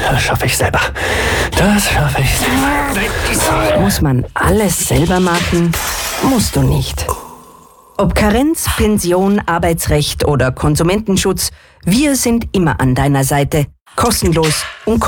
Das schaffe ich selber. Das schaffe ich selber. Muss man alles selber machen? Musst du nicht. Ob Karenz, Pension, Arbeitsrecht oder Konsumentenschutz, wir sind immer an deiner Seite. Kostenlos und